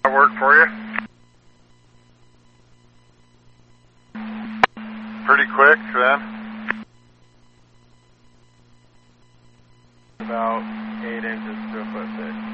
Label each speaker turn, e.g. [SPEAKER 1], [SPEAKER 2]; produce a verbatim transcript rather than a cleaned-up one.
[SPEAKER 1] that work for you? Pretty quick then?
[SPEAKER 2] About eight inches to a foot thick.